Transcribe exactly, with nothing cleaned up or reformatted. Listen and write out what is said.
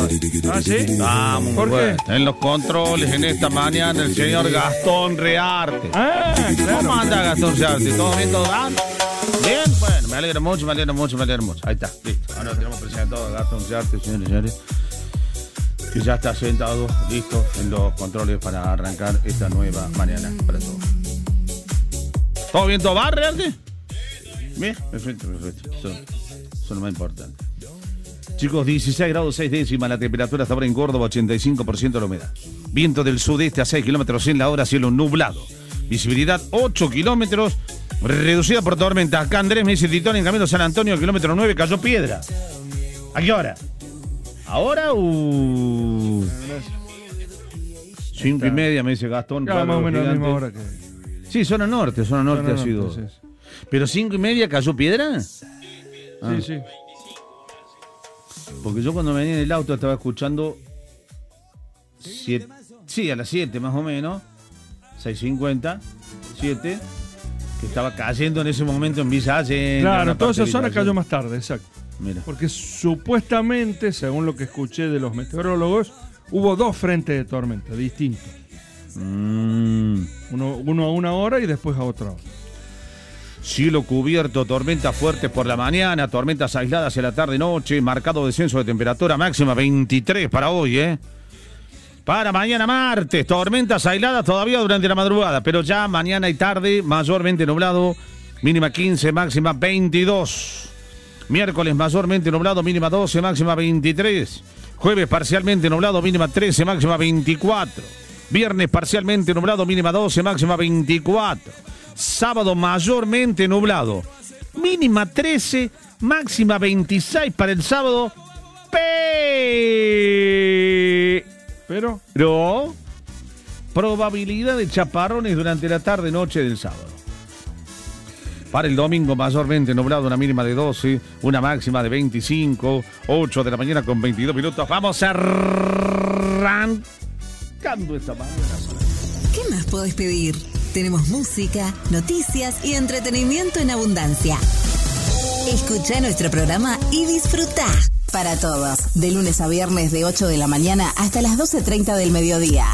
¿Ah, sí? Vamos, ¿Por bueno. qué? En los controles en esta mañana el señor Gastón Rearte. Ah, claro. ¿Cómo anda Gastón Rearte? ¿Todo bien, todo bien? Bien, bueno, me alegro mucho, me alegro mucho, me alegro mucho. Ahí está, listo. Ahora tenemos presentado a Gastón Rearte, señores y señores. Que ya está sentado, listo, en los controles para arrancar esta nueva mañana para todos. ¿Todo bien, todo va, Rearte? Bien, perfecto, perfecto. Eso, eso es lo más importante. Chicos, dieciséis grados seis décimas la temperatura hasta ahora en Córdoba, ochenta y cinco por ciento la humedad. Viento del sudeste a seis kilómetros en la hora, cielo nublado. Visibilidad ocho kilómetros, reducida por tormenta. Acá Andrés me dice Titón en camino San Antonio, kilómetro nueve, cayó piedra. ¿A qué hora? ¿Ahora o...? Cinco y media, me dice Gastón. Claro, más o menos a la misma hora que... Sí, zona norte, zona norte Zona ha sido. norte, sí, sí. ¿Pero cinco y media cayó piedra? Ah. Sí, sí. Porque yo cuando venía en el auto estaba escuchando... Siete, sí, a las siete más o menos. seis cincuenta, siete. Que estaba cayendo en ese momento en Villa Allende. Claro, toda esa parte de zona Villa cayó Allende. más tarde, exacto. Mira. Porque supuestamente, según lo que escuché de los meteorólogos, hubo dos frentes de tormenta distintos. Mm. Uno, uno a una hora y después a otra hora. Cielo cubierto, tormentas fuertes por la mañana, tormentas aisladas hacia la tarde-noche, marcado descenso de temperatura máxima veintitrés para hoy, ¿eh? Para mañana martes, tormentas aisladas todavía durante la madrugada, pero ya mañana y tarde mayormente nublado, mínima quince, máxima veintidós. Miércoles mayormente nublado, mínima doce, máxima veintitrés. Jueves parcialmente nublado, mínima trece, máxima veinticuatro. Viernes parcialmente nublado, mínima doce, máxima veinticuatro. Sábado mayormente nublado, mínima trece, máxima veintiséis para el sábado. Pero, Pero probabilidad de chaparrones durante la tarde-noche del sábado. Para el domingo mayormente nublado, una mínima de doce, una máxima de veinticinco, ocho de la mañana con veintidós minutos. Vamos arrancando esta mañana. ¿Qué más podés pedir? Tenemos música, noticias y entretenimiento en abundancia. Escucha nuestro programa y disfruta. Para todos, de lunes a viernes de ocho de la mañana hasta las doce treinta del mediodía.